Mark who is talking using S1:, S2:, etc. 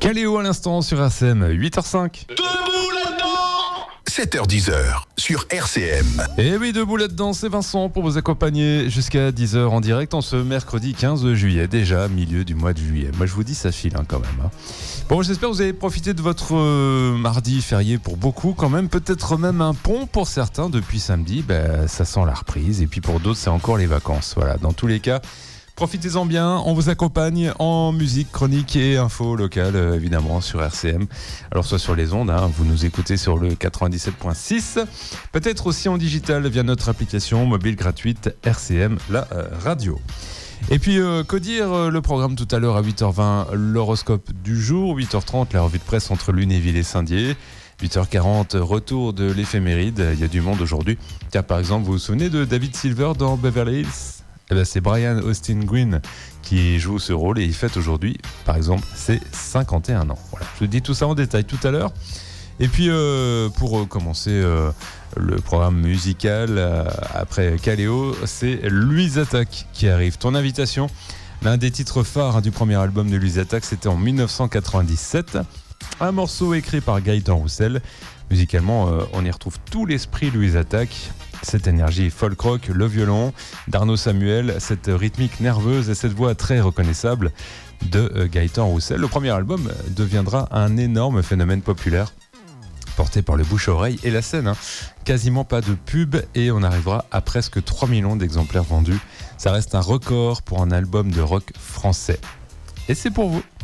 S1: Caléo à l'instant sur RCM, 8h05.
S2: Debout là-dedans
S3: 7h-10h sur RCM.
S1: Et oui, debout là-dedans, c'est Vincent pour vous accompagner jusqu'à 10h en direct en ce mercredi 15 juillet, déjà milieu du mois de juillet. Moi je vous dis, ça file quand même. Bon, j'espère que vous avez profité de votre mardi férié pour beaucoup quand même, peut-être même un pont pour certains depuis samedi, ça sent la reprise et puis pour d'autres c'est encore les vacances. Voilà, dans tous les cas, profitez-en bien, on vous accompagne en musique, chronique et info locale évidemment sur RCM. Alors soit sur les ondes, vous nous écoutez sur le 97.6, peut-être aussi en digital via notre application mobile gratuite RCM, la radio. Et puis, que dire, le programme tout à l'heure à 8h20, l'horoscope du jour, 8h30, la revue de presse entre Lunéville et Saint-Dié, 8h40, retour de l'éphéméride, il y a du monde aujourd'hui. Tiens, par exemple, vous vous souvenez de David Silver dans Beverly Hills ? C'est Brian Austin Green qui joue ce rôle et il fête aujourd'hui, par exemple, ses 51 ans. Voilà, je vous dis tout ça en détail tout à l'heure. Et puis, pour commencer le programme musical, après Caléo, c'est Louise Attaque qui arrive. Ton invitation, l'un des titres phares du premier album de Louise Attaque, c'était en 1997. Un morceau écrit par Gaëtan Roussel. Musicalement, on y retrouve tout l'esprit Louise Attaque. Cette énergie folk rock, le violon d'Arnaud Samuel, cette rythmique nerveuse et cette voix très reconnaissable de Gaëtan Roussel. Le premier album deviendra un énorme phénomène populaire porté par le bouche-oreille et la scène. Quasiment pas de pub et on arrivera à presque 3 millions d'exemplaires vendus. Ça reste un record pour un album de rock français. Et c'est pour vous.